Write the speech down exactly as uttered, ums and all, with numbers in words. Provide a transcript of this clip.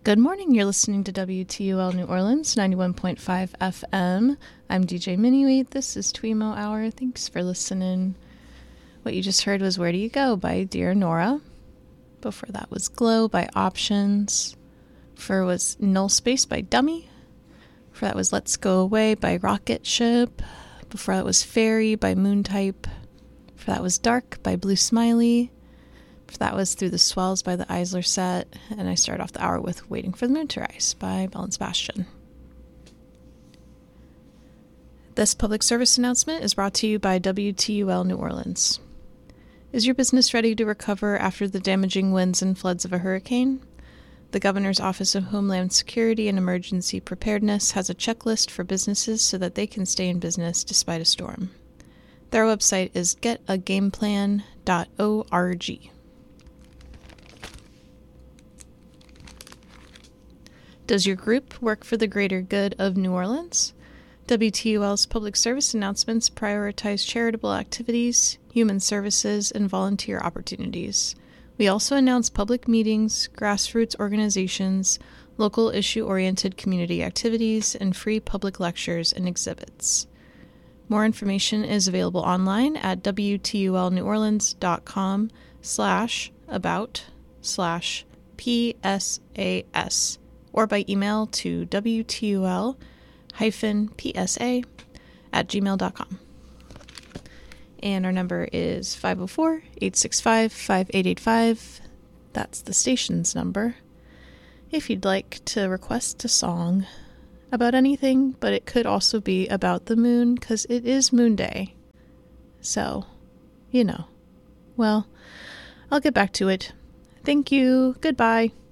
Good morning. You're listening to W T U L New Orleans, ninety-one point five F M. I'm D J Minuit. This is Twemo Hour. Thanks for listening. What you just heard was Where Do You Go by Dear Nora. Before that was Glow by Options. Before was Null Space by Dummy. Before that was Let's Go Away by Rocket Ship. Before that was Fairy by Moontype. Before that was Dark by Blue Smiley. That was Through the Swells by the Eisler Set, and I started off the hour with Waiting for the Moon to Rise by Belle and Sebastian. This public service announcement is brought to you by W T U L New Orleans. Is your business ready to recover after the damaging winds and floods of a hurricane? The Governor's Office of Homeland Security and Emergency Preparedness has a checklist for businesses so that they can stay in business despite a storm. Their website is get a game plan dot org. Does your group work for the greater good of New Orleans? W T U L's public service announcements prioritize charitable activities, human services, and volunteer opportunities. We also announce public meetings, grassroots organizations, local issue-oriented community activities, and free public lectures and exhibits. More information is available online at W T U L New Orleans dot com slash about slash P S A S. or by email to W T U L P S A at gmail dot com. And our number is five oh four, eight six five, five eight eight five. That's the station's number. If you'd like to request a song about anything, but it could also be about the moon, because it is Moon Day. So, you know. Well, I'll get back to it. Thank you. Goodbye.